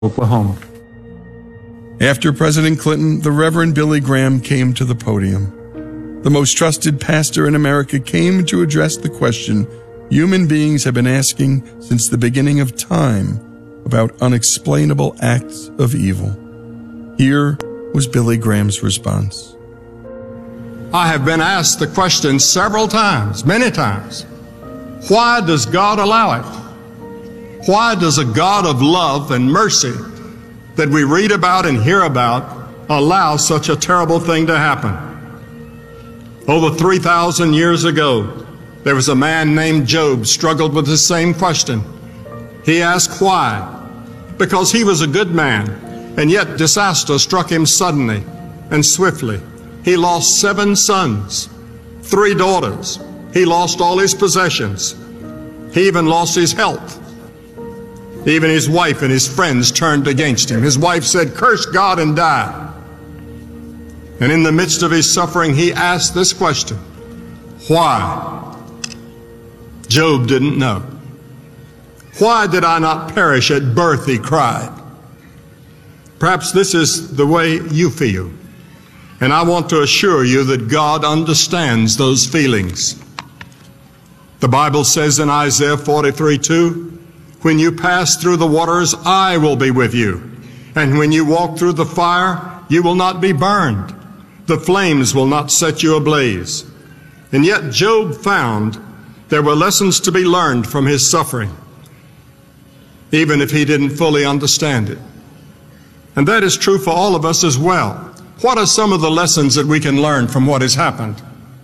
Oklahoma. After President Clinton, the Reverend Billy Graham came to the podium. The most trusted pastor in America came to address the question human beings have been asking since the beginning of time about unexplainable acts of evil. Here was Billy Graham's response. I have been asked the question several times, many times. Why does God allow it? Why does a God of love and mercy that we read about and hear about allow such a terrible thing to happen? Over 3,000 years ago, there was a man named Job struggled with the same question. He asked why? Because he was a good man, and yet disaster struck him suddenly and swiftly. He lost 7 sons, 3 daughters. He lost all his possessions. He even lost his health. Even his wife and his friends turned against him. His wife said, "Curse God and die." And in the midst of his suffering, he asked this question, why? Job didn't know. Why did I not perish at birth, he cried. Perhaps this is the way you feel. And I want to assure you that God understands those feelings. The Bible says in Isaiah 43:2, when you pass through the waters, I will be with you. And when you walk through the fire, you will not be burned. The flames will not set you ablaze. And yet Job found there were lessons to be learned from his suffering, even if he didn't fully understand it. And that is true for all of us as well. What are some of the lessons that we can learn from what has happened?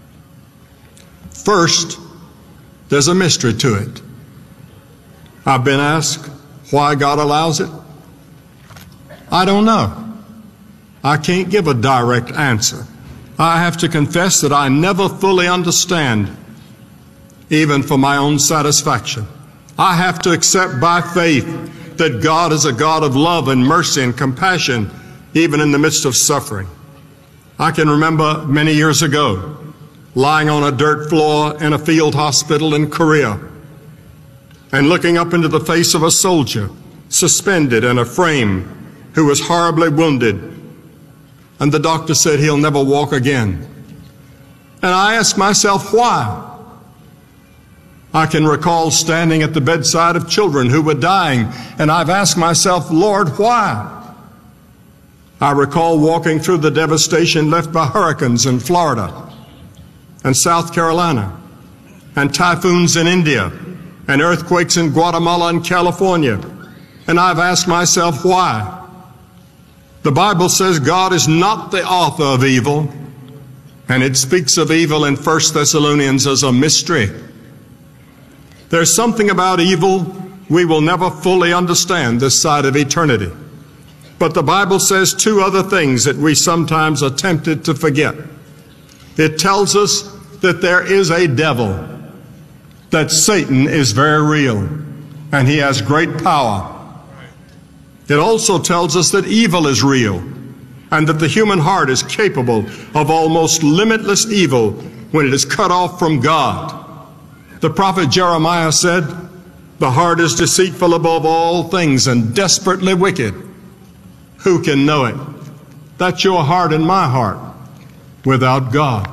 First, there's a mystery to it. I've been asked why God allows it. I don't know. I can't give a direct answer. I have to confess that I never fully understand, even for my own satisfaction. I have to accept by faith that God is a God of love and mercy and compassion, even in the midst of suffering. I can remember many years ago lying on a dirt floor in a field hospital in Korea and looking up into the face of a soldier suspended in a frame who was horribly wounded. And the doctor said he'll never walk again. And I asked myself, why? I can recall standing at the bedside of children who were dying, and I've asked myself, Lord, why? I recall walking through the devastation left by hurricanes in Florida and South Carolina, and typhoons in India, and earthquakes in Guatemala and California. And I've asked myself, why? The Bible says God is not the author of evil, and it speaks of evil in 1 Thessalonians as a mystery. There's something about evil we will never fully understand this side of eternity. But the Bible says 2 other things that we sometimes are tempted to forget. It tells us that there is a devil, that Satan is very real, and he has great power. It also tells us that evil is real, and that the human heart is capable of almost limitless evil when it is cut off from God. The prophet Jeremiah said, "The heart is deceitful above all things and desperately wicked. Who can know it?" That's your heart and my heart without God.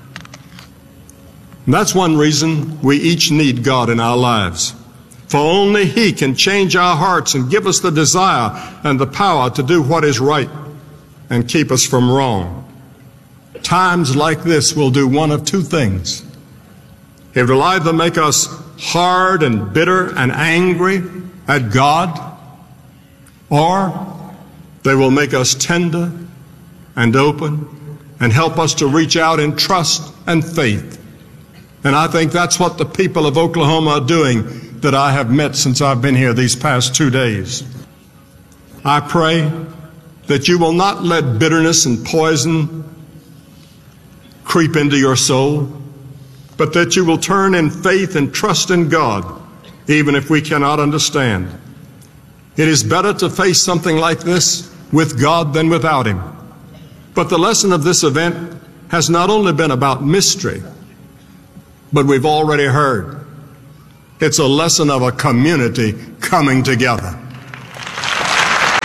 And that's one reason we each need God in our lives. For only He can change our hearts and give us the desire and the power to do what is right and keep us from wrong. Times like this will do one of 2 things. It will either make us hard and bitter and angry at God, or they will make us tender and open and help us to reach out in trust and faith. And I think that's what the people of Oklahoma are doing that I have met since I've been here these past 2 days. I pray that you will not let bitterness and poison creep into your soul, but that you will turn in faith and trust in God, even if we cannot understand. It is better to face something like this with God than without Him. But the lesson of this event has not only been about mystery, but we've already heard it's a lesson of a community coming together.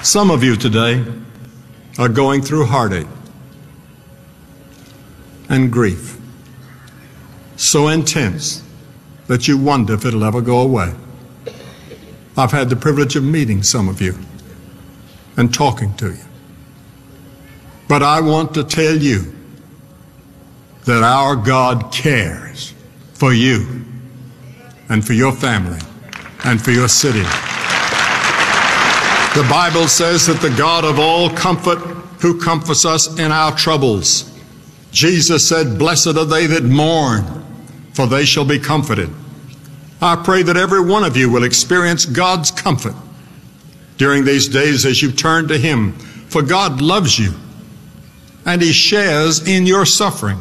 Some of you today are going through heartache and grief so intense that you wonder if it'll ever go away. I've had the privilege of meeting some of you and talking to you. But I want to tell you that our God cares for you and for your family and for your city. The Bible says that the God of all comfort who comforts us in our troubles. Jesus said, "Blessed are they that mourn, for they shall be comforted." I pray that every one of you will experience God's comfort during these days as you turn to Him, for God loves you and He shares in your suffering.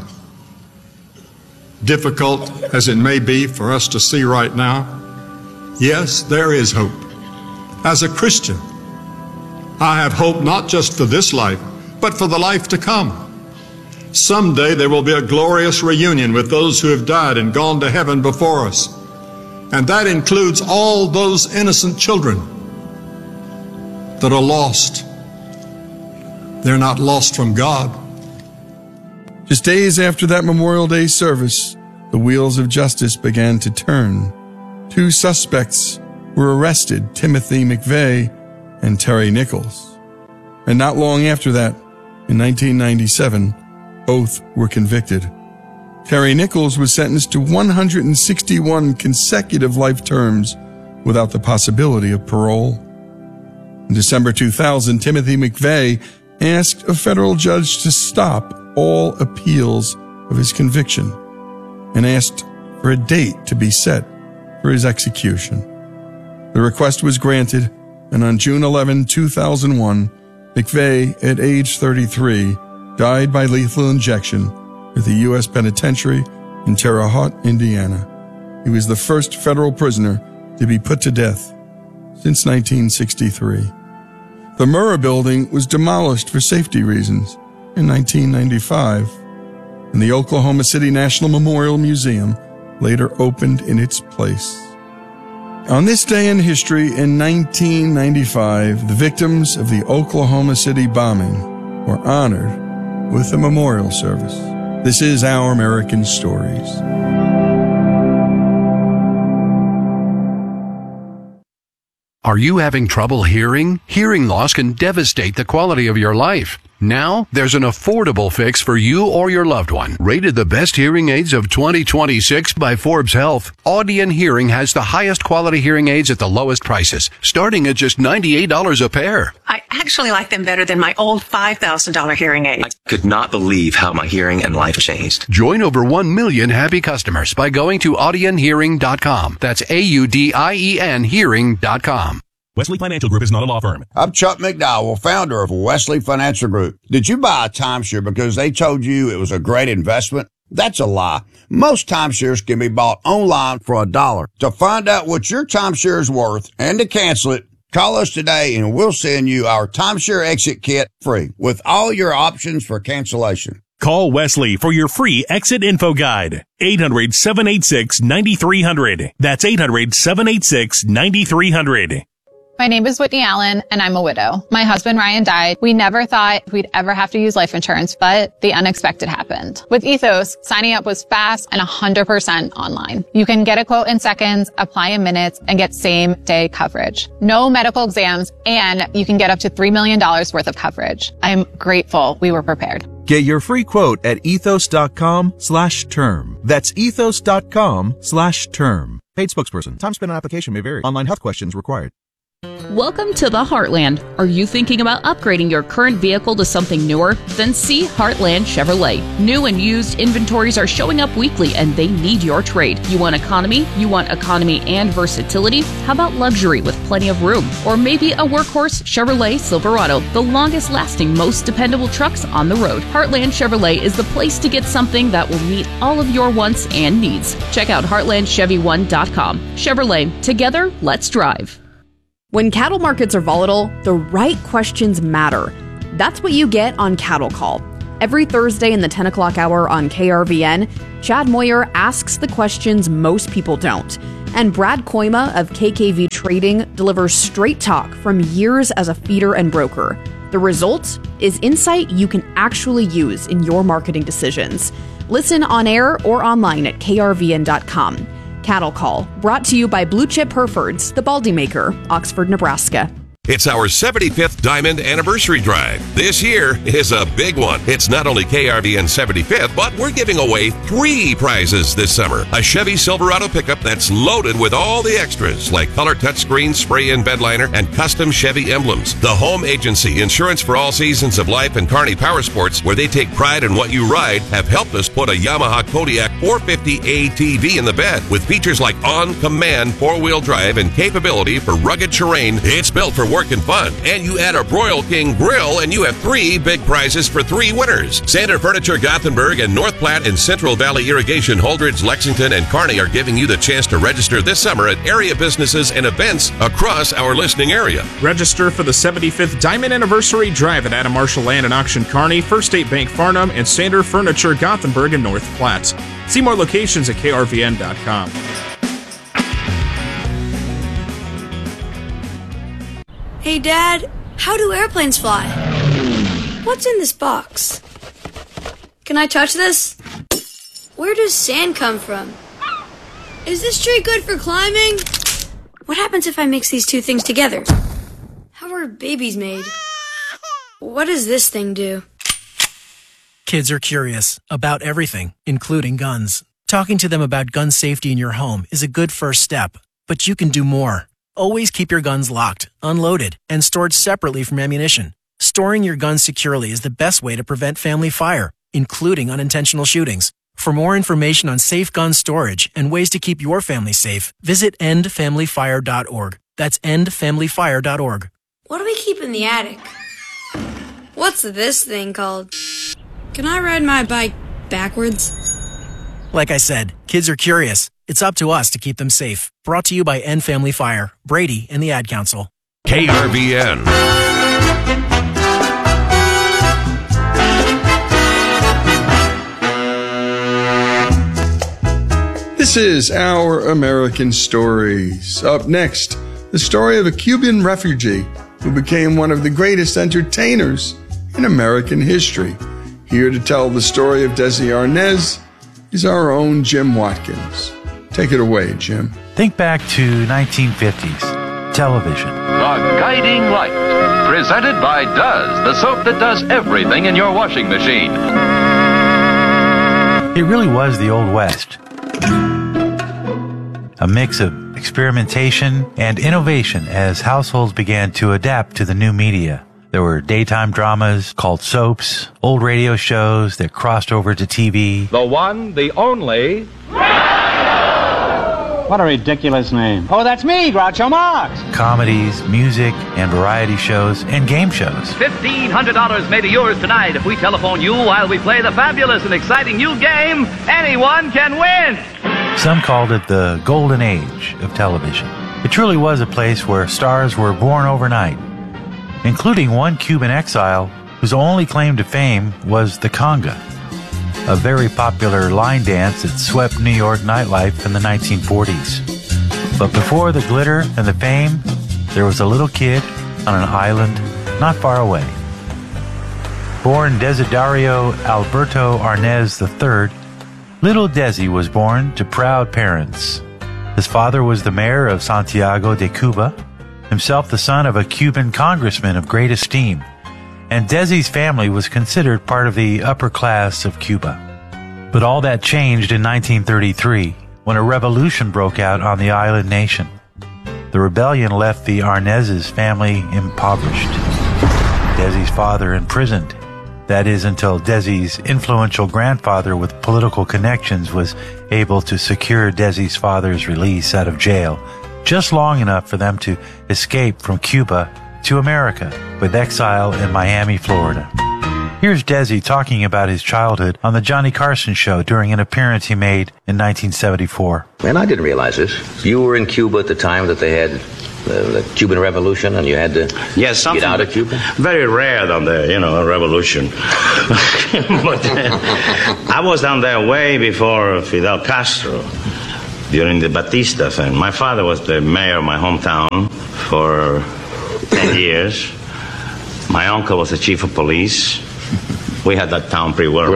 Difficult as it may be for us to see right now, yes, there is hope. As a Christian, I have hope not just for this life, but for the life to come. Someday there will be a glorious reunion with those who have died and gone to heaven before us. And that includes all those innocent children that are lost. They're not lost from God. Just days after that Memorial Day service, the wheels of justice began to turn. 2 suspects were arrested, Timothy McVeigh and Terry Nichols. And not long after that, in 1997, both were convicted. Terry Nichols was sentenced to 161 consecutive life terms without the possibility of parole. In December 2000, Timothy McVeigh asked a federal judge to stop all appeals of his conviction and asked for a date to be set for his execution. The request was granted, and on June 11, 2001, McVeigh, at age 33, died by lethal injection at the U.S. Penitentiary in Terre Haute, Indiana. He was the first federal prisoner to be put to death since 1963. The Murrah Building was demolished for safety reasons in 1995, and the Oklahoma City National Memorial Museum later opened in its place. On this day in history, in 1995, the victims of the Oklahoma City bombing were honored with a memorial service. This is Our American Stories. Are you having trouble hearing? Hearing loss can devastate the quality of your life. Now, there's an affordable fix for you or your loved one. Rated the best hearing aids of 2026 by Forbes Health, Audion Hearing has the highest quality hearing aids at the lowest prices, starting at just $98 a pair. I actually like them better than my old $5,000 hearing aid. I could not believe how my hearing and life changed. Join over 1 million happy customers by going to audionhearing.com. That's AUDIEN hearing.com. Wesley Financial Group is not a law firm. I'm Chuck McDowell, founder of Wesley Financial Group. Did you buy a timeshare because they told you it was a great investment? That's a lie. Most timeshares can be bought online for $1. To find out what your timeshare is worth and to cancel it, call us today and we'll send you our timeshare exit kit free with all your options for cancellation. Call Wesley for your free exit info guide. 800-786-9300. That's 800-786-9300. My name is Whitney Allen, and I'm a widow. My husband, Ryan, died. We never thought we'd ever have to use life insurance, but the unexpected happened. With Ethos, signing up was fast and 100% online. You can get a quote in seconds, apply in minutes, and get same-day coverage. No medical exams, and you can get up to $3 million worth of coverage. I'm grateful we were prepared. Get your free quote at ethos.com/term. That's ethos.com/term. Paid spokesperson. Time spent on application may vary. Online health questions required. Welcome to the Heartland. Are you thinking about upgrading your current vehicle to something newer? Then see Heartland Chevrolet. New and used inventories are showing up weekly and they need your trade. You want economy? You want economy and versatility? How about luxury with plenty of room? Or maybe a workhorse Chevrolet Silverado, the longest lasting, most dependable trucks on the road. Heartland Chevrolet is the place to get something that will meet all of your wants and needs. Check out heartlandchevy1.com. Chevrolet, together, let's drive. When cattle markets are volatile, the right questions matter. That's what you get on Cattle Call. Every Thursday in the 10 o'clock hour on KRVN, Chad Moyer asks the questions most people don't. And Brad Koima of KKV Trading delivers straight talk from years as a feeder and broker. The result is insight you can actually use in your marketing decisions. Listen on air or online at krvn.com. Cattle Call, brought to you by Blue Chip Herefords, the Baldy Maker, Oxford, Nebraska. It's our 75th Diamond Anniversary Drive. This year is a big one. It's not only KRVN's 75th, but we're giving away 3 prizes this summer. A Chevy Silverado pickup that's loaded with all the extras, like color touchscreen, spray-in bed liner, and custom Chevy emblems. The Home Agency, Insurance for All Seasons of Life, and Kearney Power Sports, where they take pride in what you ride, have helped us put a Yamaha Kodiak 450 ATV in the bed with features like on-command 4-wheel drive and capability for rugged terrain. It's built for work and fun. And you add a Broil King grill and you have 3 big prizes for 3 winners. Sander Furniture Gothenburg and North Platte and Central Valley Irrigation Holdridge, Lexington, and Kearney are giving you the chance to register this summer at area businesses and events across our listening area. Register for the 75th Diamond Anniversary Drive at Adam Marshall Land and Auction Kearney, First State Bank Farnham, and Sander Furniture Gothenburg and North Platte. See more locations at krvn.com. Hey, Dad, how do airplanes fly? What's in this box? Can I touch this? Where does sand come from? Is this tree good for climbing? What happens if I mix these 2 things together? How are babies made? What does this thing do? Kids are curious about everything, including guns. Talking to them about gun safety in your home is a good first step, but you can do more. Always keep your guns locked, unloaded, and stored separately from ammunition. Storing your guns securely is the best way to prevent family fire, including unintentional shootings. For more information on safe gun storage and ways to keep your family safe, visit endfamilyfire.org. That's endfamilyfire.org. What do we keep in the attic? What's this thing called? Can I ride my bike backwards? Like I said, kids are curious. It's up to us to keep them safe. Brought to you by End Family Fire, Brady, and the Ad Council. KRVN. This is Our American Stories. Up next, the story of a Cuban refugee who became one of the greatest entertainers in American history. Here to tell the story of Desi Arnaz is our own Jim Watkins. Take it away, Jim. Think back to 1950s television. The Guiding Light, presented by Duz, the soap that does everything in your washing machine. It really was the Old West. A mix of experimentation and innovation as households began to adapt to the new media. There were daytime dramas called soaps, old radio shows that crossed over to TV. The one, the only... What a ridiculous name. Oh, that's me, Groucho Marx. Comedies, music, and variety shows, and game shows. $1,500 may be yours tonight if we telephone you while we play the fabulous and exciting new game, Anyone Can Win. Some called it the golden age of television. It truly was a place where stars were born overnight, including one Cuban exile whose only claim to fame was the conga, a very popular line dance that swept New York nightlife in the 1940s. But before the glitter and the fame, there was a little kid on an island not far away. Born Desiderio Alberto Arnaz III, little Desi was born to proud parents. His father was the mayor of Santiago de Cuba, himself the son of a Cuban congressman of great esteem, and Desi's family was considered part of the upper class of Cuba. But all that changed in 1933 when a revolution broke out on the island nation. The rebellion left the Arnaz's family impoverished. Desi's father imprisoned. That is, until Desi's influential grandfather with political connections was able to secure Desi's father's release out of jail, just long enough for them to escape from Cuba to America, with exile in Miami, Florida. Here's Desi talking about his childhood on the Johnny Carson Show during an appearance he made in 1974. And I didn't realize this. You were in Cuba at the time that they had the Cuban Revolution, and you had to yes, get out of Cuba? Very rare down there, a revolution. But I was down there way before Fidel Castro, during the Batista thing. My father was the mayor of my hometown for 10 years. My uncle was the chief of police. We had that town pretty well.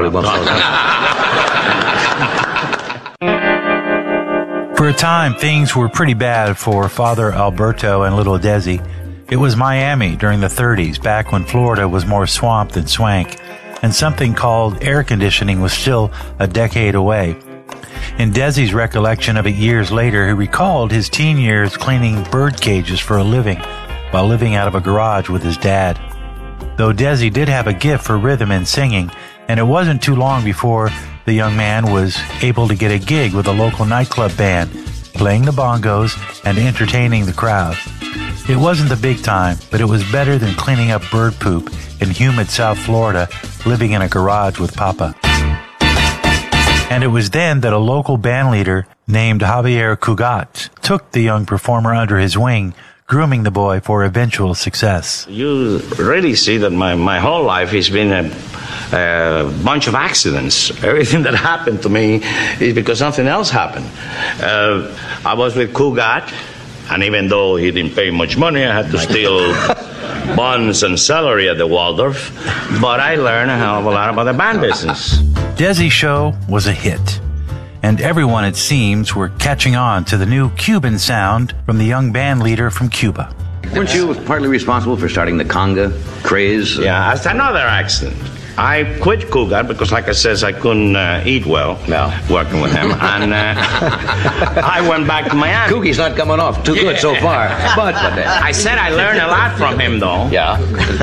For a time, things were pretty bad for Father Alberto and little Desi. It was Miami during the 30s, back when Florida was more swamp than swank, and something called air conditioning was still a decade away. In Desi's recollection of it years later, he recalled his teen years cleaning bird cages for a living while living out of a garage with his dad. Though Desi did have a gift for rhythm and singing, and it wasn't too long before the young man was able to get a gig with a local nightclub band, playing the bongos and entertaining the crowd. It wasn't the big time, but it was better than cleaning up bird poop in humid South Florida, living in a garage with Papa. And it was then that a local band leader named Javier Cugat took the young performer under his wing, grooming the boy for eventual success. You really see that my whole life has been a bunch of accidents. Everything that happened to me is because something else happened. I was with Cugat, and even though he didn't pay much money, I had to steal buns and celery at the Waldorf, but I learned a hell of a lot about the band business. Desi's show was a hit, and everyone, it seems, were catching on to the new Cuban sound from the young band leader from Cuba. Weren't you partly responsible for starting the conga craze? Yeah, that's another accident. I quit Cugat because, like I says, I couldn't eat well working with him, and I went back to Miami. Coogie's not coming off too good so far, but I said I learned a lot from him, though. Yeah.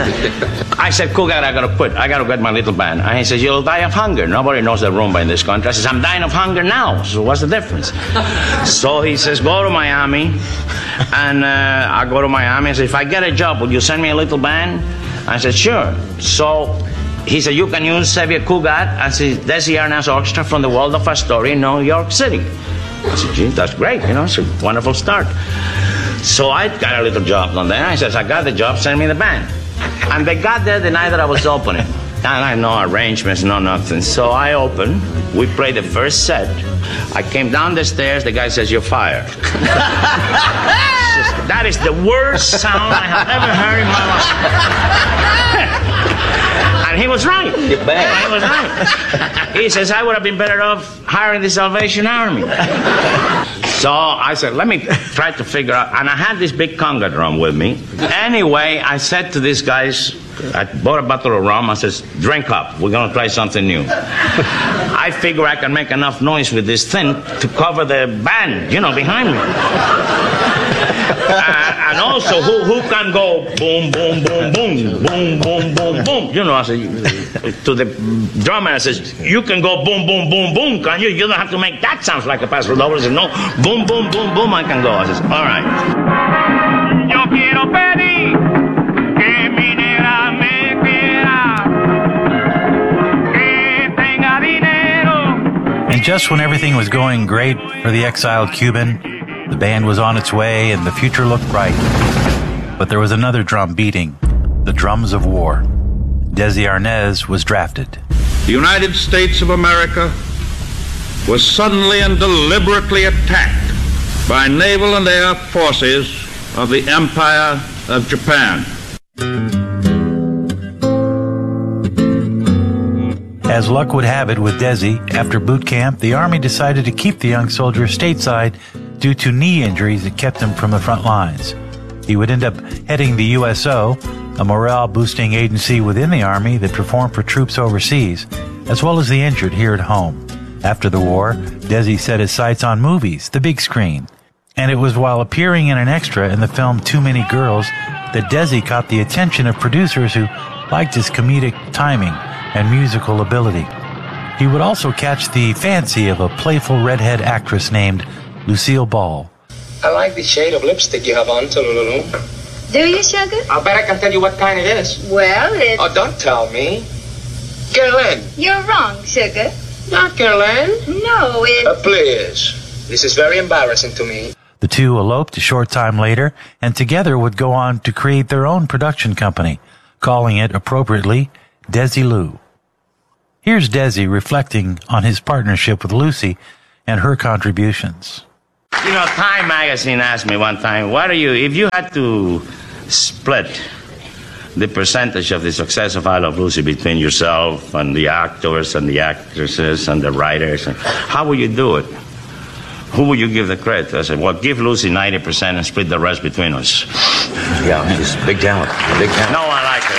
I said, Cugat, I gotta quit. I gotta get my little band. And he says, you'll die of hunger. Nobody knows the Rumba in this country. I says, I'm dying of hunger now. So what's the difference? So he says, go to Miami, and I go to Miami. I said, if I get a job, will you send me a little band? I said, sure. So he said, you can use Xavier Cugat as the Desi Arnaz Orchestra from the Waldorf Astoria in New York City. I said, gee, that's great, it's a wonderful start. So I got a little job on there. I said, I got the job, send me the band. And they got there the night that I was opening. And I had no arrangements, no nothing. So I opened, we played the first set. I came down the stairs, the guy says, you're fired. That is the worst sound I have ever heard in my life. And he was right. He was right. He says, I would have been better off hiring the Salvation Army. So I said, let me try to figure out. And I had this big conga drum with me. Anyway, I said to these guys, I bought a bottle of rum. I says, drink up. We're going to try something new. I figure I can make enough noise with this thing to cover the band, behind me. And also, who can go boom, boom, boom, boom, boom, boom, boom, boom? I said, to the drummer, I says, you can go boom, boom, boom, boom, can you? You don't have to make that sound like a paso doble. I said, no, boom, boom, boom, boom, I can go. I says, all right. Yo quiero pedir que mi negra me quiera, que tenga dinero. And just when everything was going great for the exiled Cuban, the band was on its way and the future looked bright. But there was another drum beating, the drums of war. Desi Arnaz was drafted. The United States of America was suddenly and deliberately attacked by naval and air forces of the Empire of Japan. As luck would have it with Desi, after boot camp, the Army decided to keep the young soldier stateside due to knee injuries that kept him from the front lines. He would end up heading the USO, a morale-boosting agency within the Army that performed for troops overseas, as well as the injured here at home. After the war, Desi set his sights on movies, the big screen. And it was while appearing in an extra in the film Too Many Girls that Desi caught the attention of producers who liked his comedic timing and musical ability. He would also catch the fancy of a playful redhead actress named Lucille Ball. I like the shade of lipstick you have on, Tululu. Do you, sugar? I'll bet I can tell you what kind it is. Well, it's... Oh, don't tell me. Guerlain. You're wrong, sugar. Not Guerlain. No, it's... Please. This is very embarrassing to me. The two eloped a short time later and together would go on to create their own production company, calling it appropriately Desilu. Here's Desi reflecting on his partnership with Lucy and her contributions. You know, Time magazine asked me one time, if you had to split the percentage of the success of I Love Lucy between yourself and the actors and the actresses and the writers, how would you do it? Who would you give the credit? I said, well, give Lucy 90% and split the rest between us. Yeah, she's big talent. Big talent. No, I like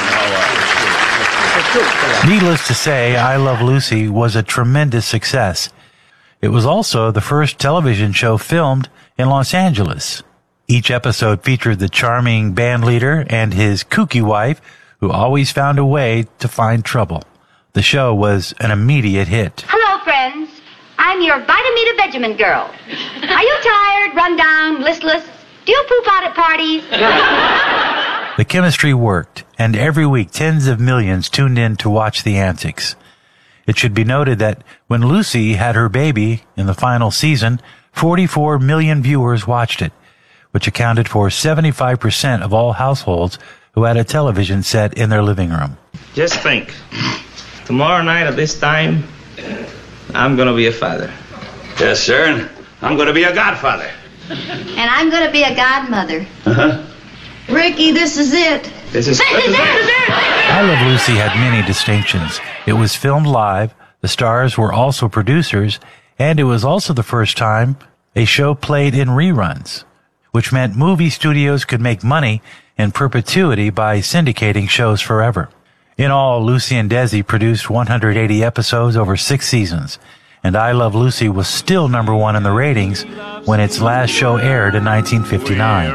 her. Needless to say, I Love Lucy was a tremendous success. It was also the first television show filmed in Los Angeles. Each episode featured the charming band leader and his kooky wife, who always found a way to find trouble. The show was an immediate hit. Hello, friends. I'm your Vitamita Benjamin girl. Are you tired, run down, listless? Do you poop out at parties? The chemistry worked, and every week tens of millions tuned in to watch the antics. It should be noted that when Lucy had her baby in the final season, 44 million viewers watched it, which accounted for 75% of all households who had a television set in their living room. Just think, tomorrow night at this time, I'm going to be a father. Yes, sir, and I'm going to be a godfather. And I'm going to be a godmother. Uh-huh. Ricky, this is it. This is it. I Love Lucy had many distinctions. It was filmed live, the stars were also producers, and it was also the first time a show played in reruns, which meant movie studios could make money in perpetuity by syndicating shows forever. In all, Lucy and Desi produced 180 episodes over 6 seasons, and I Love Lucy was still number 1 in the ratings when its last show aired in 1959.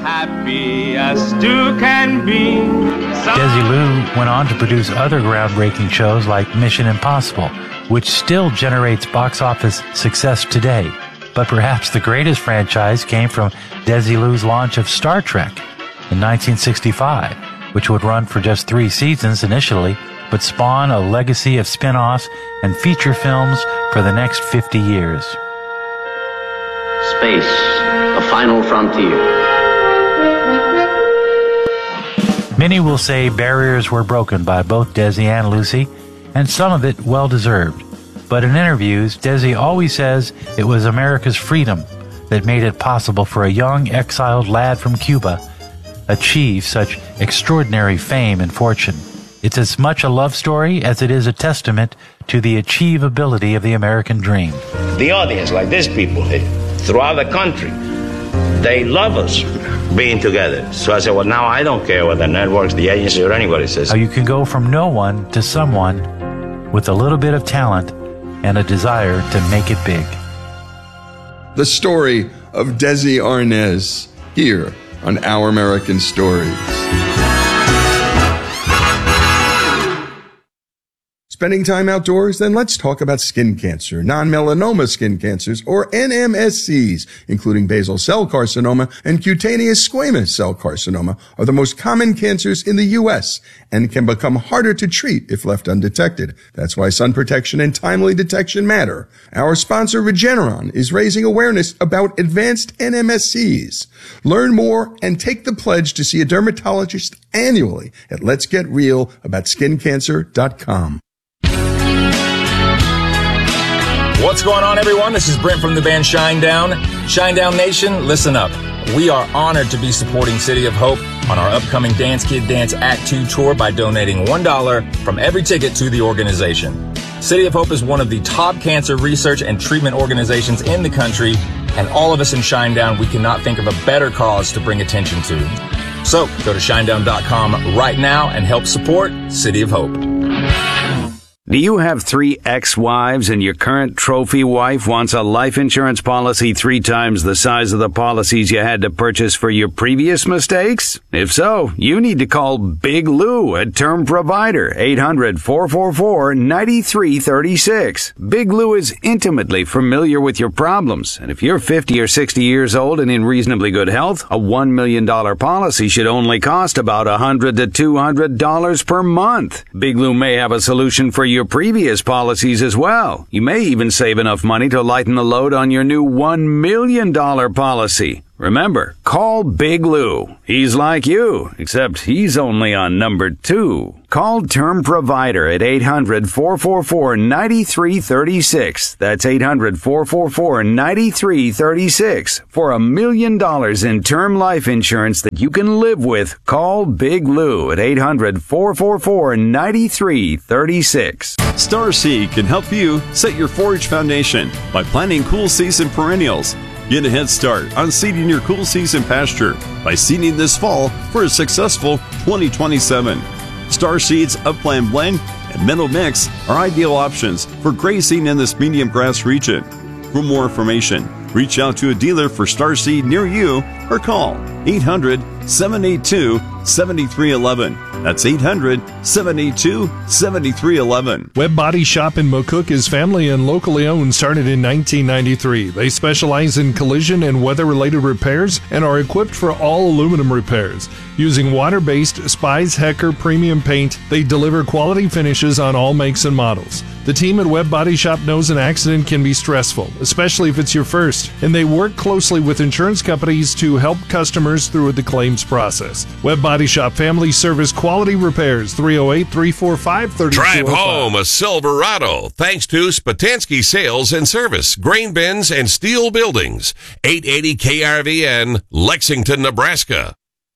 Desilu went on to produce other groundbreaking shows like Mission Impossible, which still generates box office success today. But perhaps the greatest franchise came from Desilu's launch of Star Trek in 1965, which would run for just 3 seasons initially, but spawn a legacy of spin-offs and feature films for the next 50 years. Space, the final frontier. Many will say barriers were broken by both Desi and Lucy, and some of it well-deserved. But in interviews, Desi always says it was America's freedom that made it possible for a young exiled lad from Cuba achieve such extraordinary fame and fortune. It's as much a love story as it is a testament to the achievability of the American dream. The audience, like these people throughout the country, they love us being together. So I said, well, now I don't care what the networks, the agency, or anybody says. How you can go from no one to someone with a little bit of talent and a desire to make it big. The story of Desi Arnaz, here on Our American Stories. Spending time outdoors? Then let's talk about skin cancer. Non-melanoma skin cancers, or NMSCs, including basal cell carcinoma and cutaneous squamous cell carcinoma, are the most common cancers in the U.S. and can become harder to treat if left undetected. That's why sun protection and timely detection matter. Our sponsor, Regeneron, is raising awareness about advanced NMSCs. Learn more and take the pledge to see a dermatologist annually at letsgetrealaboutSkinCancer.com. What's going on, everyone? This is Brent from the band Shinedown. Shinedown Nation, listen up. We are honored to be supporting City of Hope on our upcoming Dance Kid Dance Act 2 tour by donating $1 from every ticket to the organization. City of Hope is one of the top cancer research and treatment organizations in the country, and all of us in Shinedown, we cannot think of a better cause to bring attention to. So, go to shinedown.com right now and help support City of Hope. Do you have 3 ex-wives and your current trophy wife wants a life insurance policy 3 times the size of the policies you had to purchase for your previous mistakes? If so, you need to call Big Lou at Term Provider, 800-444-9336. Big Lou is intimately familiar with your problems, and if you're 50 or 60 years old and in reasonably good health, a $1 million policy should only cost about $100 to $200 per month. Big Lou may have a solution for your your previous policies as well. You may even save enough money to lighten the load on your new $1 million policy. Remember, call Big Lou. He's like you, except he's only on number 2. Call Term Provider at 800-444-9336. That's 800-444-9336. For $1 million in term life insurance that you can live with, call Big Lou at 800-444-9336. Starseed can help you set your forage foundation by planting cool season perennials. Get a head start on seeding your cool season pasture by seeding this fall for a successful 2027. Starseed's Upland Blend and Meadow Mix are ideal options for grazing in this medium grass region. For more information, reach out to a dealer for Starseed near you or call 800-782-7311. That's 800-782-7311. Web Body Shop in McCook is family and locally owned, started in 1993. They specialize in collision and weather-related repairs and are equipped for all aluminum repairs. Using water-based Spies Hecker premium paint, they deliver quality finishes on all makes and models. The team at Web Body Shop knows an accident can be stressful, especially if it's your first, and they work closely with insurance companies to help customers through the claims process. Web Body Shop Family Service Quality Repairs, 308-345-3205. Drive home a Silverado thanks to Spatansky Sales and Service, Grain Bins and Steel Buildings. 880 KRVN, Lexington, Nebraska.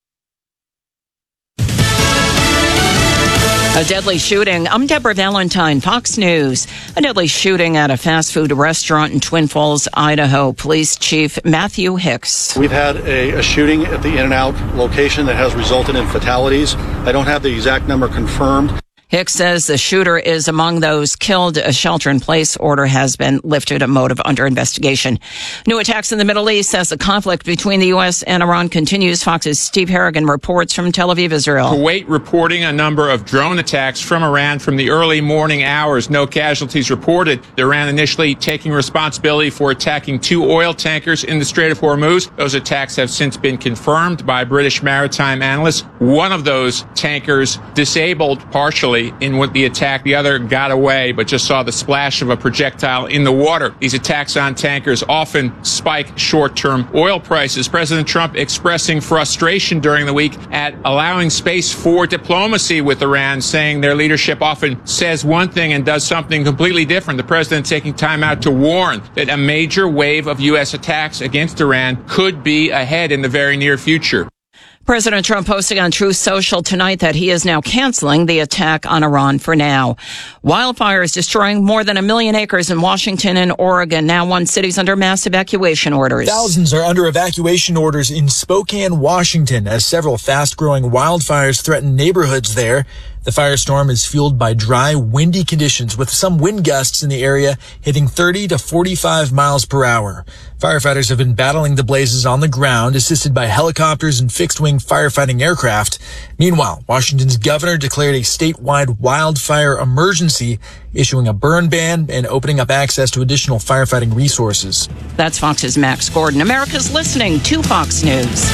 A deadly shooting. I'm Deborah Valentine, Fox News. A deadly shooting at a fast food restaurant in Twin Falls, Idaho. Police Chief Matthew Hicks. We've had a shooting at the In-N-Out location that has resulted in fatalities. I don't have the exact number confirmed. Hicks says the shooter is among those killed. A shelter-in-place order has been lifted, a motive under investigation. New attacks in the Middle East as the conflict between the U.S. and Iran continues. Fox's Steve Harrigan reports from Tel Aviv, Israel. Kuwait reporting a number of drone attacks from Iran from the early morning hours. No casualties reported. Iran initially taking responsibility for attacking 2 oil tankers in the Strait of Hormuz. Those attacks have since been confirmed by British maritime analysts. One of those tankers disabled partially in with the attack. The other got away, but just saw the splash of a projectile in the water. These attacks on tankers often spike short-term oil prices. President Trump expressing frustration during the week at allowing space for diplomacy with Iran, saying their leadership often says one thing and does something completely different. The president taking time out to warn that a major wave of U.S. attacks against Iran could be ahead in the very near future. President Trump posting on Truth Social tonight that he is now canceling the attack on Iran for now. Wildfires destroying more than 1 million acres in Washington and Oregon. Now 1 city's under mass evacuation orders. Thousands are under evacuation orders in Spokane, Washington, as several fast-growing wildfires threaten neighborhoods there. The firestorm is fueled by dry, windy conditions with some wind gusts in the area hitting 30 to 45 miles per hour. Firefighters have been battling the blazes on the ground, assisted by helicopters and fixed-wing firefighting aircraft. Meanwhile, Washington's governor declared a statewide wildfire emergency, issuing a burn ban and opening up access to additional firefighting resources. That's Fox's Max Gordon. America's listening to Fox News.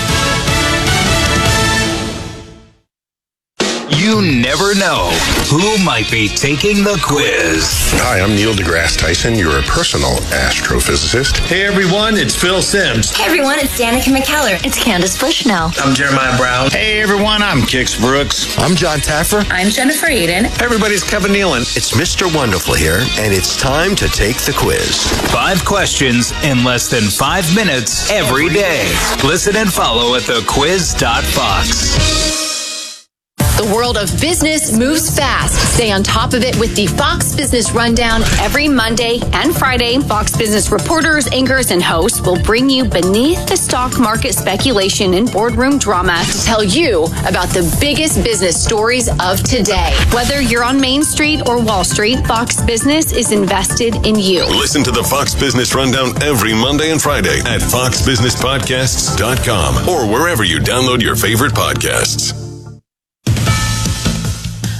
You never know who might be taking the quiz. Hi, I'm Neil deGrasse Tyson, your personal astrophysicist. Hey everyone, it's Phil Simms. Hey everyone, it's Danica McKellar. It's Candace Bushnell. I'm Jeremiah Brown. Hey everyone, I'm Kix Brooks. I'm John Taffer. I'm Jennifer Aiden. Hey everybody's Kevin Nealon. It's Mr. Wonderful here, and it's time to take the quiz. 5 questions in less than 5 minutes every day. Listen and follow at thequiz.fox. The world of business moves fast. Stay on top of it with the Fox Business Rundown every Monday and Friday. Fox Business reporters, anchors, and hosts will bring you beneath the stock market speculation and boardroom drama to tell you about the biggest business stories of today. Whether you're on Main Street or Wall Street, Fox Business is invested in you. Listen to the Fox Business Rundown every Monday and Friday at foxbusinesspodcasts.com or wherever you download your favorite podcasts.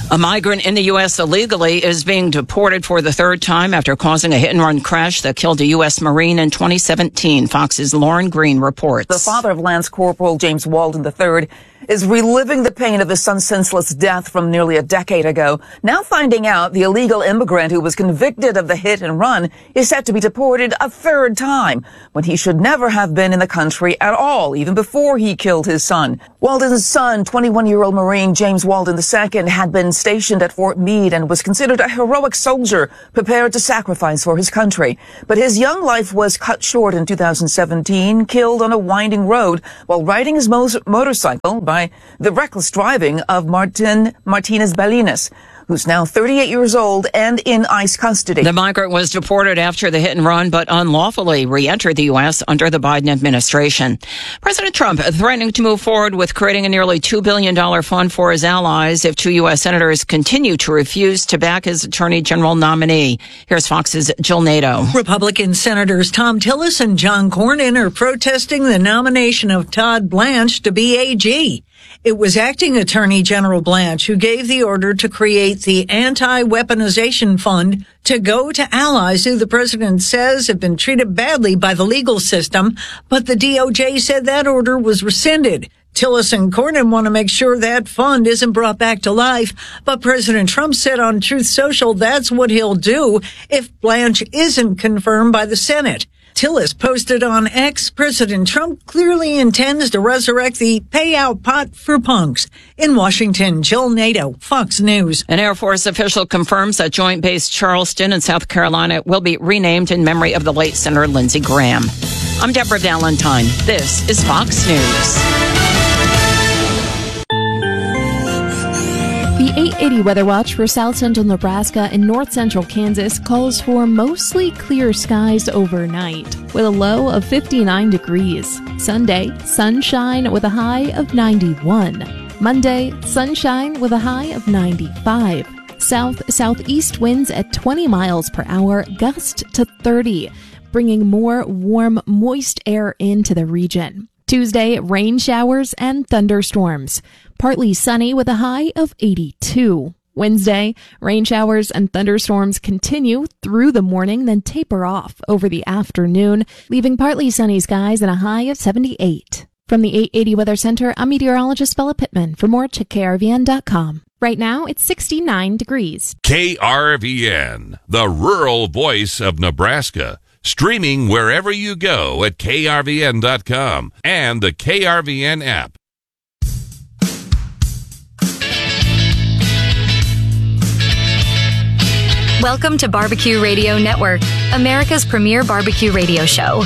A migrant in the U.S. illegally is being deported for the third time after causing a hit-and-run crash that killed a U.S. Marine in 2017. Fox's Lauren Green reports. The father of Lance Corporal James Walden III is reliving the pain of his son's senseless death from nearly a decade ago. Now finding out the illegal immigrant who was convicted of the hit and run is set to be deported a third time when he should never have been in the country at all, even before he killed his son. Walden's son, 21-year-old Marine James Walden II, had been stationed at Fort Meade and was considered a heroic soldier prepared to sacrifice for his country. But his young life was cut short in 2017, killed on a winding road while riding his motorcycle by the reckless driving of Martinez Balinas, who's now 38 years old and in ICE custody. The migrant was deported after the hit and run, but unlawfully re-entered the U.S. under the Biden administration. President Trump threatening to move forward with creating a nearly $2 billion fund for his allies if 2 U.S. senators continue to refuse to back his attorney general nominee. Here's Fox's Jill Nato. Republican Senators Thom Tillis and John Cornyn are protesting the nomination of Todd Blanche to be AG. It was acting Attorney General Blanche who gave the order to create the Anti-Weaponization Fund to go to allies who the president says have been treated badly by the legal system, but the DOJ said that order was rescinded. Tillis and Cornyn want to make sure that fund isn't brought back to life, but President Trump said on Truth Social that's what he'll do if Blanche isn't confirmed by the Senate. Tillis posted on X, President Trump clearly intends to resurrect the payout pot for punks. In Washington, Jill Nato, Fox News. An Air Force official confirms that Joint Base Charleston in South Carolina will be renamed in memory of the late Senator Lindsey Graham. I'm Deborah Valentine. This is Fox News. The 880 Weather Watch for South Central Nebraska and North Central Kansas calls for mostly clear skies overnight with a low of 59 degrees. Sunday, sunshine with a high of 91. Monday, sunshine with a high of 95. South-southeast winds at 20 miles per hour, gust to 30, bringing more warm, moist air into the region. Tuesday, rain showers and thunderstorms. Partly sunny with a high of 82. Wednesday, rain showers and thunderstorms continue through the morning, then taper off over the afternoon, leaving partly sunny skies and a high of 78. From the 880 Weather Center, I'm meteorologist Bella Pittman. For more, check krvn.com. Right now, it's 69 degrees. KRVN, the rural voice of Nebraska. Streaming wherever you go at krvn.com and the KRVN app. Welcome to Barbecue Radio Network, America's premier barbecue radio show.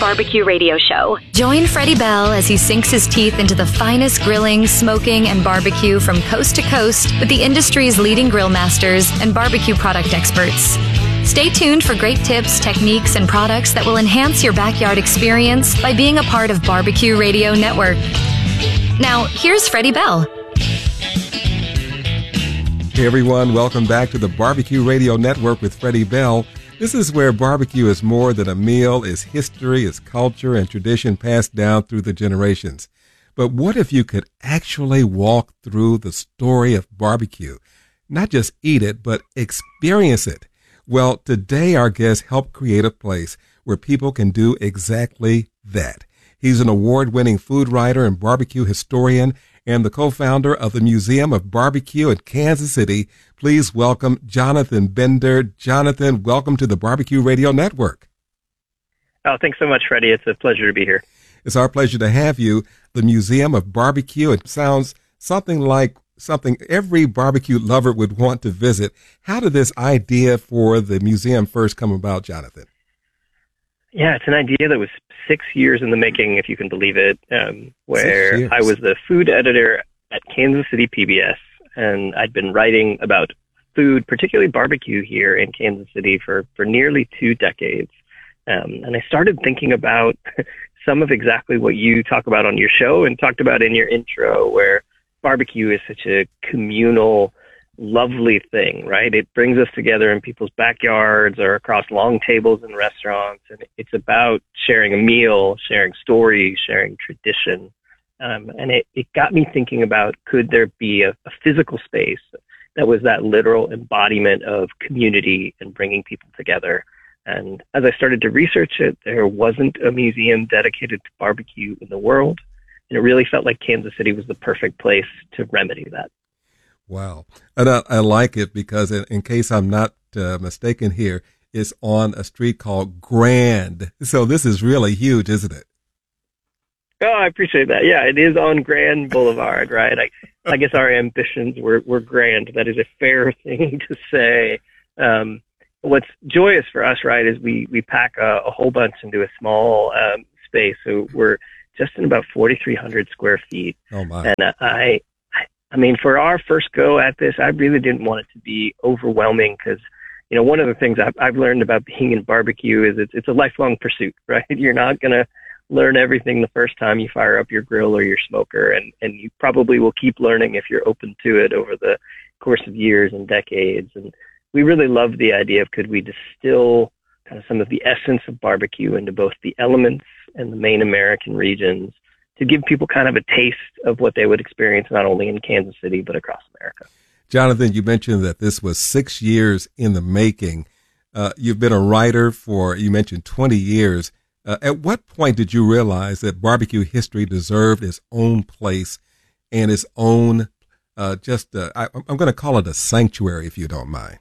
Join Freddie Bell as he sinks his teeth into the finest grilling, smoking, and barbecue from coast to coast with the industry's leading grill masters and barbecue product experts. Stay tuned for great tips, techniques, and products that will enhance your backyard experience by being a part of Barbecue Radio Network. Now, here's Freddie Bell. Hey everyone, welcome back to the Barbecue Radio Network with Freddie Bell. This is where barbecue is more than a meal, it's history, it's culture, and tradition passed down through the generations. But what if you could actually walk through the story of barbecue? Not just eat it, but experience it. Well, today our guest helped create a place where people can do exactly that. He's an award-winning food writer and barbecue historian and the co-founder of the Museum of Barbecue in Kansas City. Please welcome Jonathan Bender. Jonathan, welcome to the Barbecue Radio Network. Oh, thanks so much, Freddie. It's a pleasure to be here. It's our pleasure to have you. The Museum of Barbecue, it sounds something like something every barbecue lover would want to visit. How did this idea for the museum first come about, Jonathan? Yeah, it's an idea that was 6 years in the making, if you can believe it, where I was the food editor at Kansas City PBS, and I'd been writing about food, particularly barbecue here in Kansas City for nearly 2 decades. And I started thinking about some of exactly what you talk about on your show and talked about in your intro, where barbecue is such a communal, lovely thing, right? It brings us together in people's backyards or across long tables in restaurants. And it's about sharing a meal, sharing stories, sharing tradition. And it got me thinking about, could there be a physical space that was that literal embodiment of community and bringing people together. And as I started to research it, there wasn't a museum dedicated to barbecue in the world. And it really felt like Kansas City was the perfect place to remedy that. Wow. And I like it because in case I'm not mistaken here, it's on a street called Grand. So this is really huge, isn't it? Oh, I appreciate that. Yeah, it is on Grand Boulevard, right? I guess our ambitions were grand. That is a fair thing to say. What's joyous for us, right, is we pack a whole bunch into a small space. So we're just in about 4,300 square feet. Oh, my. And I mean, for our first go at this, I really didn't want it to be overwhelming because, you know, one of the things I've learned about being in barbecue is it's a lifelong pursuit, right? You're not going to learn everything the first time you fire up your grill or your smoker, and you probably will keep learning if you're open to it over the course of years and decades. And we really love the idea of could we distill kind of some of the essence of barbecue into both the elements and the main American regions to give people kind of a taste of what they would experience not only in Kansas City, but across America. Jonathan, you mentioned that this was 6 years in the making. You've been a writer for, you mentioned 20 years. At what point did you realize that barbecue history deserved its own place and its own, I'm going to call it a sanctuary, if you don't mind?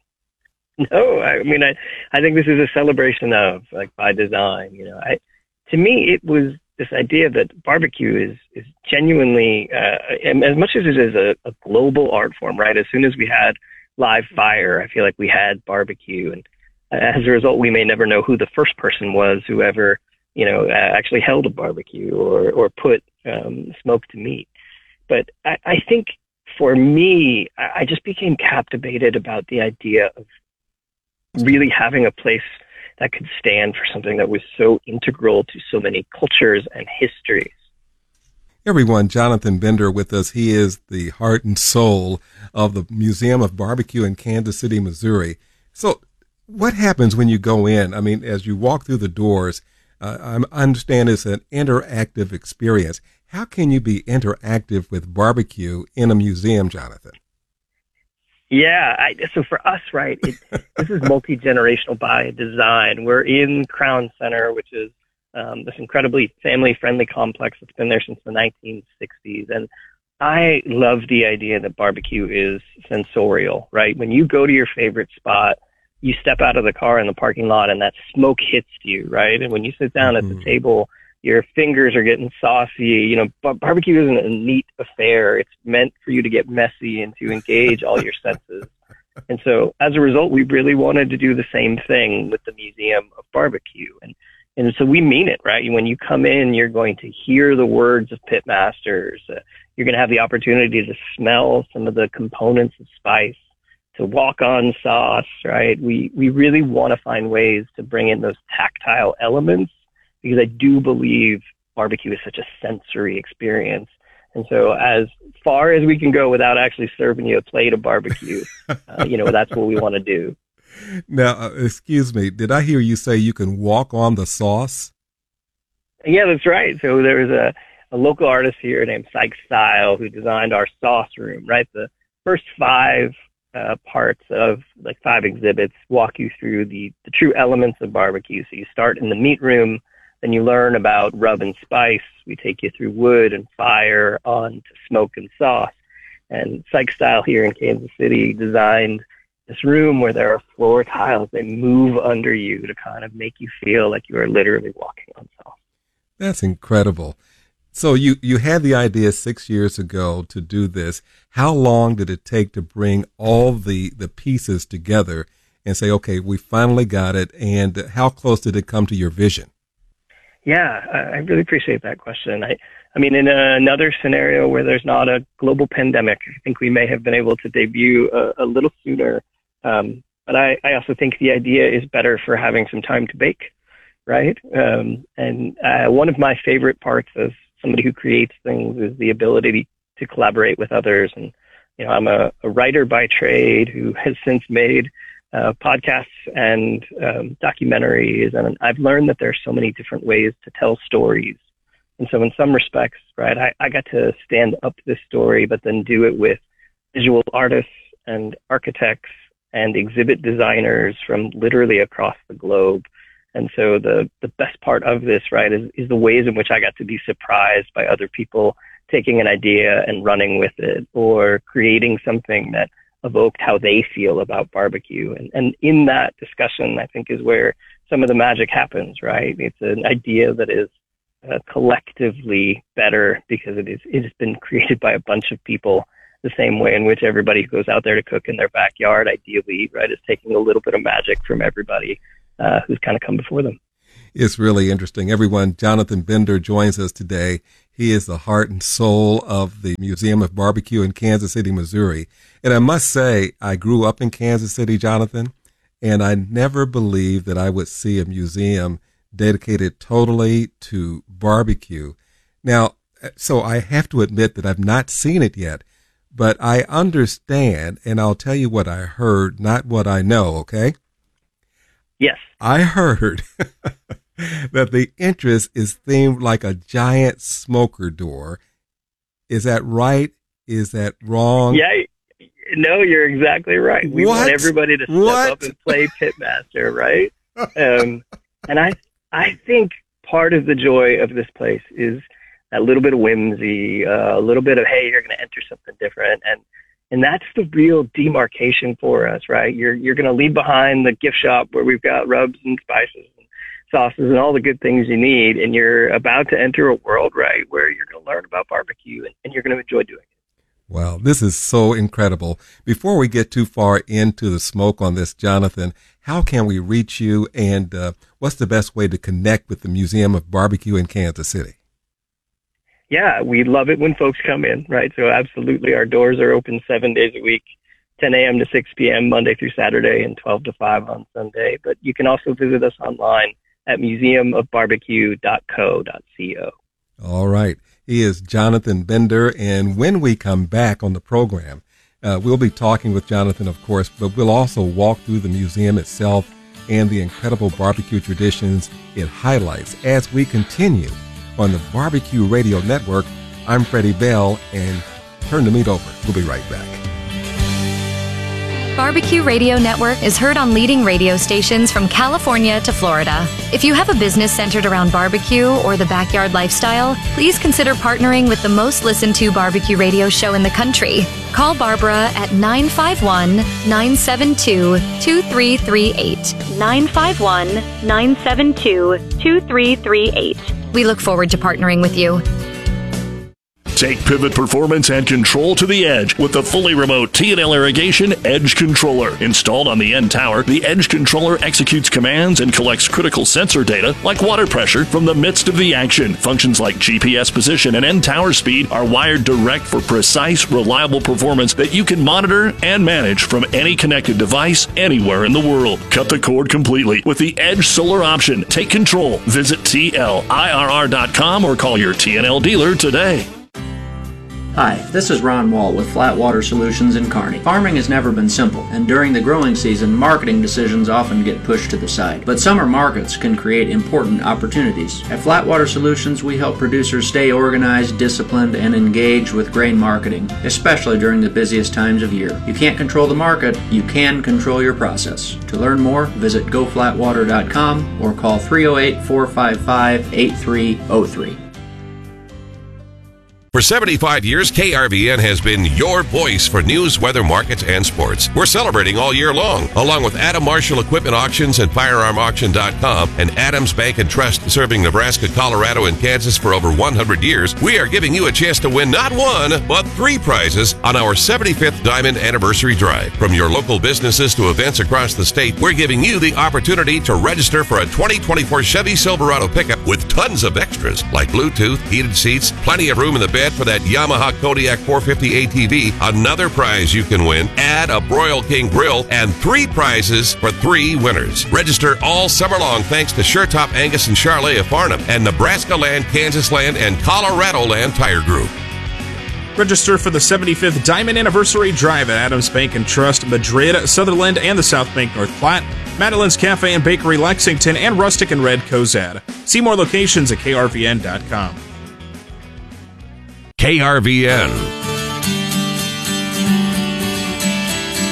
No, I mean, I think this is a celebration of, like, by design. You know, to me, it was this idea that barbecue is genuinely, as much as it is a global art form, right? As soon as we had live fire, I feel like we had barbecue. And as a result, we may never know who the first person was who ever, you know, actually held a barbecue or put smoke to meat. But I think for me, I just became captivated about the idea of really having a place that could stand for something that was so integral to so many cultures and histories. Everyone, Jonathan Bender with us. He is the heart and soul of the Museum of Barbecue in Kansas City, Missouri. So what happens when you go in? I mean, as you walk through the doors, I understand it's an interactive experience. How can you be interactive with barbecue in a museum, Jonathan? Yeah, so for us, right, this is multi-generational by design. We're in Crown Center, which is this incredibly family-friendly complex that's been there since the 1960s. And I love the idea that barbecue is sensorial, right? When you go to your favorite spot, you step out of the car in the parking lot and that smoke hits you, right? And when you sit down at the table, your fingers are getting saucy. You know, barbecue isn't a neat affair. It's meant for you to get messy and to engage all your senses. And so as a result, we really wanted to do the same thing with the Museum of Barbecue. And so we mean it, right? When you come in, you're going to hear the words of pitmasters. You're going to have the opportunity to smell some of the components of spice, to walk on sauce, right? We really want to find ways to bring in those tactile elements, because I do believe barbecue is such a sensory experience. And so as far as we can go without actually serving you a plate of barbecue, you know, that's what we want to do. Now, excuse me, did I hear you say you can walk on the sauce? Yeah, that's right. So there's a local artist here named Syke Style who designed our sauce room, right? The first 5 parts of, like, 5 exhibits walk you through the true elements of barbecue. So you start in the meat room, then you learn about rub and spice. We take you through wood and fire on to smoke and sauce. And Syke Style here in Kansas City designed this room where there are floor tiles. They move under you to kind of make you feel like you are literally walking on sauce. That's incredible. So you had the idea 6 years ago to do this. How long did it take to bring all the pieces together and say, okay, we finally got it? And how close did it come to your vision? Yeah, I really appreciate that question. I mean, in another scenario where there's not a global pandemic, I think we may have been able to debut a little sooner. But I also think the idea is better for having some time to bake, right? And one of my favorite parts of somebody who creates things is the ability to collaborate with others. And, you know, I'm a writer by trade who has since made podcasts and documentaries, and I've learned that there are so many different ways to tell stories. And so in some respects, right, I got to stand up to this story, but then do it with visual artists and architects and exhibit designers from literally across the globe. And so the best part of this, right, is the ways in which I got to be surprised by other people taking an idea and running with it, or creating something that evoked how they feel about barbecue. And in that discussion, I think, is where some of the magic happens, right? It's an idea that is collectively better because it's been created by a bunch of people, the same way in which everybody who goes out there to cook in their backyard, ideally, right, is taking a little bit of magic from everybody who's kind of come before them. It's really interesting. Everyone, Jonathan Bender joins us today. He is the heart and soul of the Museum of Barbecue in Kansas City, Missouri. And I must say, I grew up in Kansas City, Jonathan, and I never believed that I would see a museum dedicated totally to barbecue. Now, so I have to admit that I've not seen it yet, but I understand, and I'll tell you what I heard, not what I know, okay? Yes. I heard that the entrance is themed like a giant smoker door. Is that right? Is that wrong? Yeah. No, you're exactly right. We want everybody to step up and play pitmaster, right? And I think part of the joy of this place is a little bit of whimsy, a little bit of, hey, you're going to enter something different. And that's the real demarcation for us, right? You're going to leave behind the gift shop where we've got rubs and spices and sauces and all the good things you need. And you're about to enter a world, right, where you're going to learn about barbecue and you're going to enjoy doing it. Wow, this is so incredible. Before we get too far into the smoke on this, Jonathan, how can we reach you, and what's the best way to connect with the Museum of Barbecue in Kansas City? Yeah, we love it when folks come in, right? So absolutely, our doors are open 7 days a week, 10 a.m. to 6 p.m. Monday through Saturday, and 12 to 5 on Sunday. But you can also visit us online at museumofbarbecue.co.co. All right. He is Jonathan Bender, and when we come back on the program, we'll be talking with Jonathan, of course, but we'll also walk through the museum itself and the incredible barbecue traditions it highlights as we continue on the Barbecue Radio Network. I'm Freddie Bell, and turn the meat over. We'll be right back. Barbecue Radio Network is heard on leading radio stations from California to Florida. If you have a business centered around barbecue or the backyard lifestyle, please consider partnering with the most listened to barbecue radio show in the country. Call Barbara at 951-972-2338. 951-972-2338. We look forward to partnering with you. Take pivot performance and control to the edge with the fully remote T&L Irrigation Edge Controller. Installed on the end tower, the Edge Controller executes commands and collects critical sensor data like water pressure from the midst of the action. Functions like GPS position and end tower speed are wired direct for precise, reliable performance that you can monitor and manage from any connected device anywhere in the world. Cut the cord completely with the Edge Solar option. Take control. Visit TLIRR.com or call your T&L dealer today. Hi, this is Ron Wall with Flat Water Solutions in Kearney. Farming has never been simple, and during the growing season, marketing decisions often get pushed to the side. But summer markets can create important opportunities. At Flat Water Solutions, we help producers stay organized, disciplined, and engaged with grain marketing, especially during the busiest times of year. You can't control the market, you can control your process. To learn more, visit goflatwater.com or call 308-455-8303. For 75 years, KRVN has been your voice for news, weather, markets, and sports. We're celebrating all year long, along with Adam Marshall Equipment Auctions and FirearmAuction.com and Adams Bank and Trust, serving Nebraska, Colorado, and Kansas for over 100 years. We are giving you a chance to win not one, but 3 prizes on our 75th Diamond Anniversary Drive. From your local businesses to events across the state, we're giving you the opportunity to register for a 2024 Chevy Silverado pickup with tons of extras like Bluetooth, heated seats, plenty of room in the bed for that Yamaha Kodiak 450 ATV, another prize you can win, add a Broil King grill, and 3 prizes for 3 winners. Register all summer long thanks to SureTop Angus and Charlet of Farnham and Nebraska Land, Kansas Land, and Colorado Land Tire Group. Register for the 75th Diamond Anniversary Drive at Adams Bank and Trust, Madrid, Sutherland, and the South Bank North Platte, Madeline's Cafe and Bakery Lexington, and Rustic and Red Cozad. See more locations at krvn.com. KRVN.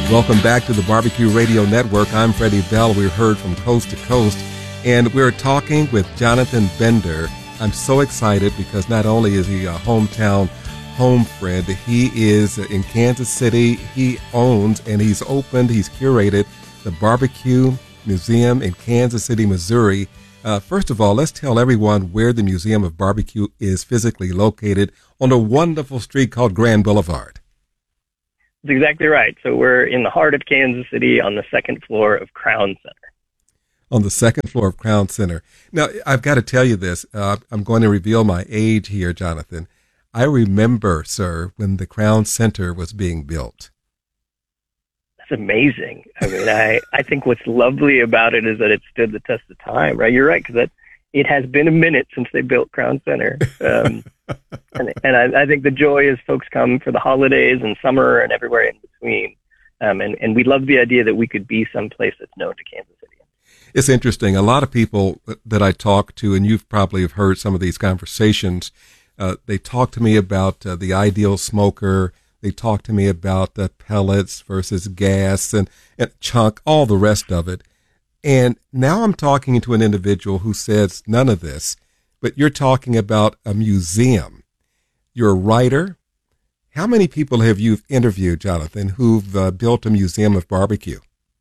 Welcome back to the Barbecue Radio Network. I'm Freddie Bell. We heard from coast to coast, and we're talking with Jonathan Bender. I'm so excited because not only is he a hometown home friend, he is in Kansas City. He owns and he's curated the Barbecue Museum in Kansas City, Missouri. First of all, let's tell everyone where the Museum of Barbecue is physically located on a wonderful street called Grand Boulevard. That's exactly right. So we're in the heart of Kansas City on the second floor of Crown Center. On the second floor of Crown Center. Now, I've got to tell you this. I'm going to reveal my age here, Jonathan. I remember, sir, when the Crown Center was being built. That's amazing. I mean, I think what's lovely about it is that it stood the test of time, right? You're right, because it has been a minute since they built Crown Center. And I think the joy is folks come for the holidays and summer and everywhere in between. And we love the idea that we could be someplace that's known to Kansas City. It's interesting. A lot of people that I talk to, and you've probably have heard some of these conversations, they talk to me about the ideal smoker. They talk to me about pellets versus gas and chunk, all the rest of it. And now I'm talking to an individual who says none of this, but you're talking about a museum. You're a writer. How many people have you interviewed, Jonathan, who've built a museum of barbecue?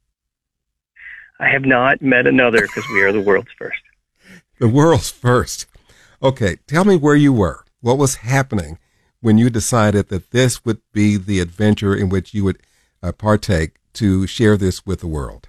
I have not met another because we are the world's first. The world's first. Okay, tell me where you were. What was happening when you decided that this would be the adventure in which you would partake to share this with the world?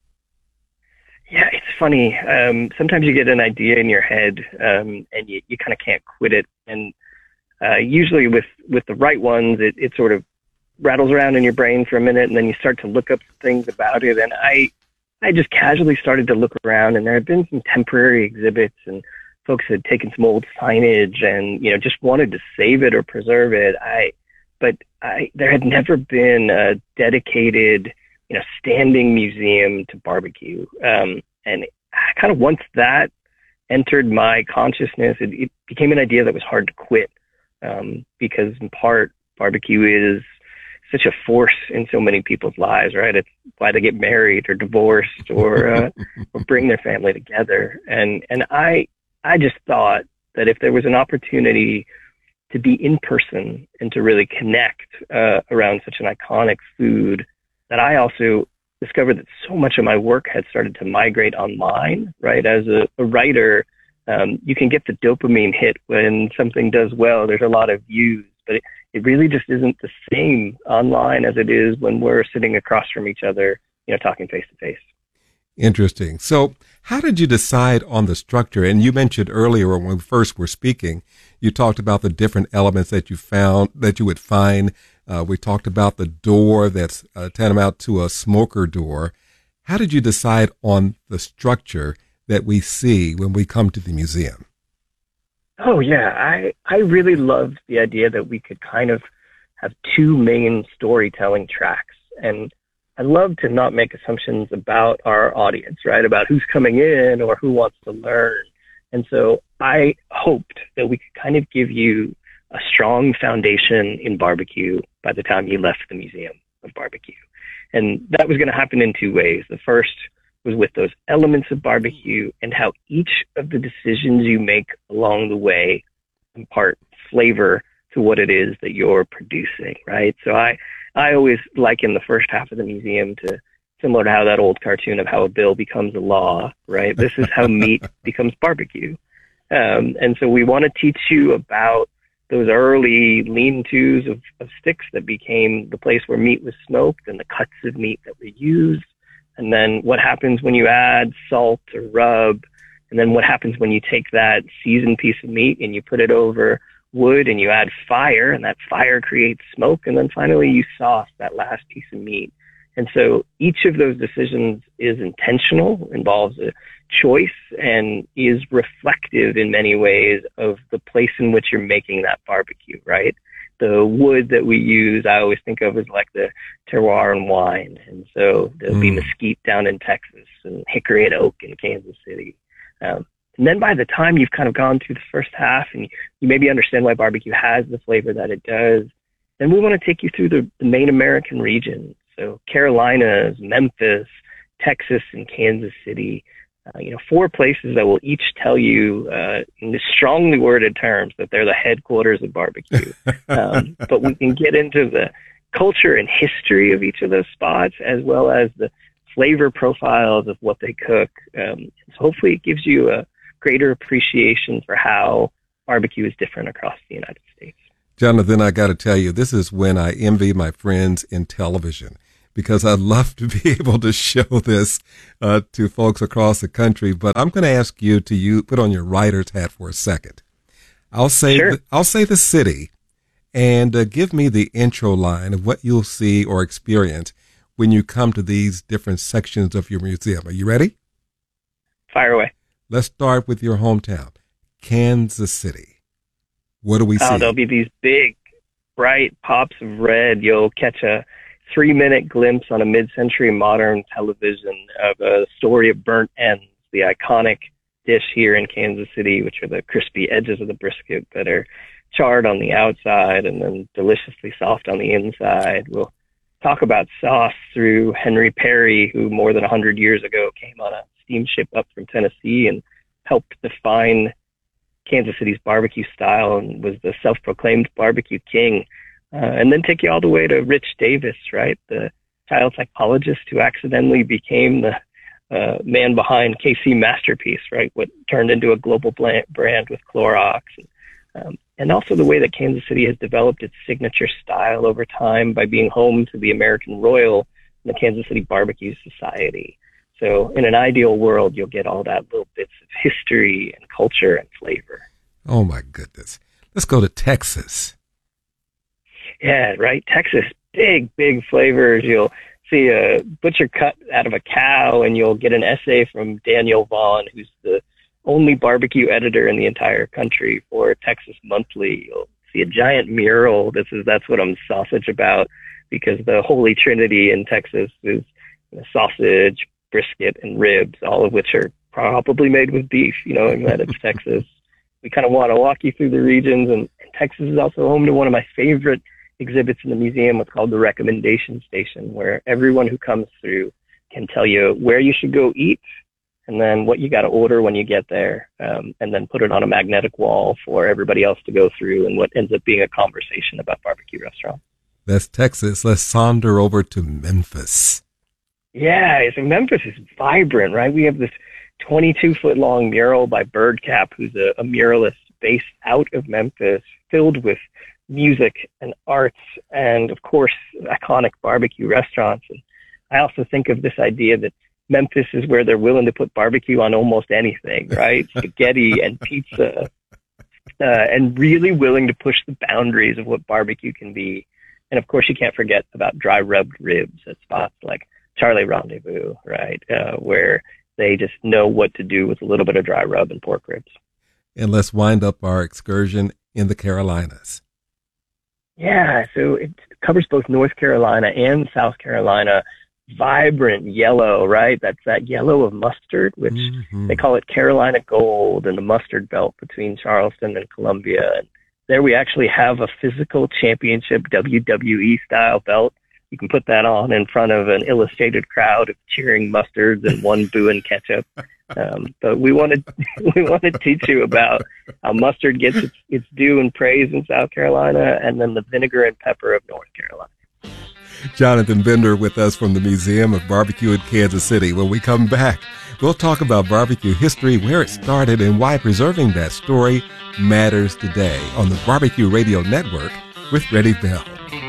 Yeah, it's funny. Sometimes you get an idea in your head and you kind of can't quit it. And usually with the right ones, it sort of rattles around in your brain for a minute, and then you start to look up things about it. And I just casually started to look around, and there had been some temporary exhibits, and folks had taken some old signage and, just wanted to save it or preserve it. But there had never been a dedicated, standing museum to barbecue. And kind of once that entered my consciousness, it became an idea that was hard to quit, because in part, barbecue is such a force in so many people's lives, right? It's why they get married or divorced or bring their family together. And I just thought that if there was an opportunity to be in person and to really connect around such an iconic food, that I also discovered that so much of my work had started to migrate online, right? As a writer, you can get the dopamine hit when something does well. There's a lot of views, but it really just isn't the same online as it is when we're sitting across from each other, talking face to face. Interesting. So how did you decide on the structure? And you mentioned earlier when we first were speaking, you talked about the different elements that you found, that you would find. We talked about the door that's tantamount to a smoker door. How did you decide on the structure that we see when we come to the museum? Oh, yeah. I really loved the idea that we could kind of have two main storytelling tracks. And I love to not make assumptions about our audience, right? About who's coming in or who wants to learn. And so I hoped that we could kind of give you a strong foundation in barbecue by the time you left the Museum of Barbecue. And that was going to happen in two ways. The first was with those elements of barbecue and how each of the decisions you make along the way impart flavor to what it is that you're producing, right? So I always liken the first half of the museum to similar to how that old cartoon of how a bill becomes a law, right? This is how meat becomes barbecue. And so we want to teach you about those early lean-tos of sticks that became the place where meat was smoked and the cuts of meat that were used. And then what happens when you add salt or rub, and then what happens when you take that seasoned piece of meat and you put it over wood and you add fire, and that fire creates smoke, and then finally you sauce that last piece of meat. And so each of those decisions is intentional, involves a choice, and is reflective in many ways of the place in which you're making that barbecue, right? The wood that we use, I always think of as like the terroir and wine. And so there'll be mesquite down in Texas and hickory and oak in Kansas City. And then by the time you've kind of gone through the first half and you maybe understand why barbecue has the flavor that it does, then we want to take you through the main American regions So Carolinas, Memphis, Texas, and Kansas City, 4 places that will each tell you in strongly worded terms that they're the headquarters of barbecue. But we can get into the culture and history of each of those spots, as well as the flavor profiles of what they cook. So hopefully it gives you a greater appreciation for how barbecue is different across the United States. Jonathan, I got to tell you, this is when I envy my friends in television, because I'd love to be able to show this to folks across the country. But I'm going to ask you to put on your writer's hat for a second. I'll say the city, and give me the intro line of what you'll see or experience when you come to these different sections of your museum. Are you ready? Fire away. Let's start with your hometown, Kansas City. What do we see? There'll be these big, bright pops of red. You'll catch a 3-minute glimpse on a mid-century modern television of a story of burnt ends, the iconic dish here in Kansas City, which are the crispy edges of the brisket that are charred on the outside and then deliciously soft on the inside. We'll talk about sauce through Henry Perry, who more than 100 years ago came on a steamship up from Tennessee and helped define Kansas City's barbecue style and was the self-proclaimed barbecue king. And then take you all the way to Rich Davis, right? The child psychologist who accidentally became the man behind KC Masterpiece, right? What turned into a global brand with Clorox. And also the way that Kansas City has developed its signature style over time by being home to the American Royal and the Kansas City Barbecue Society. So in an ideal world, you'll get all that little bits of history and culture and flavor. Oh, my goodness. Let's go to Texas. Yeah, right. Texas, big flavors. You'll see a butcher cut out of a cow, and you'll get an essay from Daniel Vaughn, who's the only barbecue editor in the entire country for Texas Monthly. You'll see a giant mural. That's what I'm sausage about, because the Holy Trinity in Texas is sausage, brisket, and ribs, all of which are probably made with beef, knowing that it's Texas. We kind of want to walk you through the regions, and Texas is also home to one of my favorite exhibits in the museum, what's called the Recommendation Station, where everyone who comes through can tell you where you should go eat and then what you got to order when you get there, and then put it on a magnetic wall for everybody else to go through, and what ends up being a conversation about barbecue restaurants. That's Texas. Let's saunter over to Memphis. Yeah, so Memphis is vibrant, right? We have this 22-foot-long mural by Birdcap, who's a muralist based out of Memphis, filled with music and arts and, of course, iconic barbecue restaurants. And I also think of this idea that Memphis is where they're willing to put barbecue on almost anything, right? Spaghetti and pizza, and really willing to push the boundaries of what barbecue can be. And, of course, you can't forget about dry rubbed ribs at spots like Charlie Rendezvous, right, where they just know what to do with a little bit of dry rub and pork ribs. And let's wind up our excursion in the Carolinas. Yeah, so it covers both North Carolina and South Carolina. Vibrant yellow, right? That's that yellow of mustard, which they call it Carolina Gold, and the mustard belt between Charleston and Columbia. And there we actually have a physical championship WWE style belt. You can put that on in front of an illustrated crowd of cheering mustards and one booing ketchup. But we want to teach you about how mustard gets its due and praise in South Carolina, and then the vinegar and pepper of North Carolina. Jonathan Bender with us from the Museum of Barbecue in Kansas City. When we come back, we'll talk about barbecue history, where it started, and why preserving that story matters today on the Barbecue Radio Network with Freddie Bell.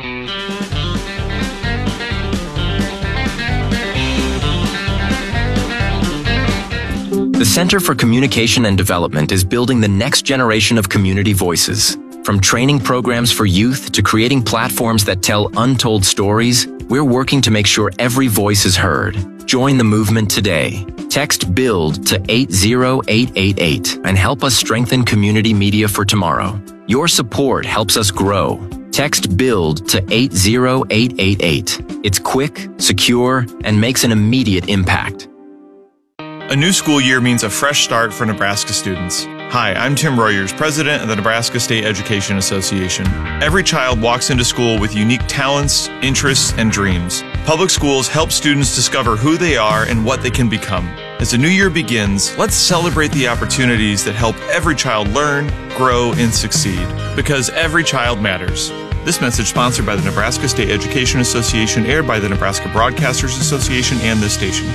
The Center for Communication and Development is building the next generation of community voices. From training programs for youth to creating platforms that tell untold stories, we're working to make sure every voice is heard. Join the movement today. Text BUILD to 80888 and help us strengthen community media for tomorrow. Your support helps us grow. Text BUILD to 80888. It's quick, secure, and makes an immediate impact. A new school year means a fresh start for Nebraska students. Hi, I'm Tim Royers, president of the Nebraska State Education Association. Every child walks into school with unique talents, interests, and dreams. Public schools help students discover who they are and what they can become. As the new year begins, let's celebrate the opportunities that help every child learn, grow, and succeed. Because every child matters. This message sponsored by the Nebraska State Education Association, aired by the Nebraska Broadcasters Association and this station.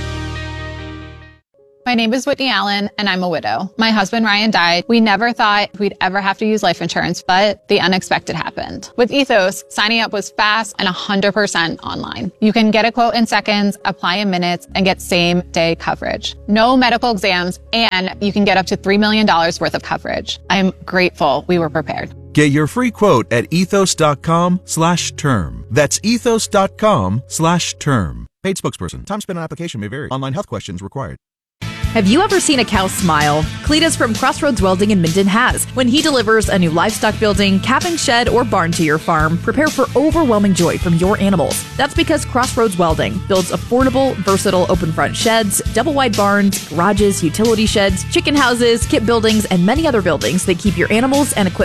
My name is Whitney Allen, and I'm a widow. My husband, Ryan, died. We never thought we'd ever have to use life insurance, but the unexpected happened. With Ethos, signing up was fast and 100% online. You can get a quote in seconds, apply in minutes, and get same-day coverage. No medical exams, and you can get up to $3 million worth of coverage. I'm grateful we were prepared. Get your free quote at ethos.com/term. That's ethos.com/term. Paid spokesperson. Time spent on application may vary. Online health questions required. Have you ever seen a cow smile? Cletus from Crossroads Welding in Minden has. When he delivers a new livestock building, calving shed, or barn to your farm, prepare for overwhelming joy from your animals. That's because Crossroads Welding builds affordable, versatile open front sheds, double wide barns, garages, utility sheds, chicken houses, kit buildings, and many other buildings that keep your animals and equipment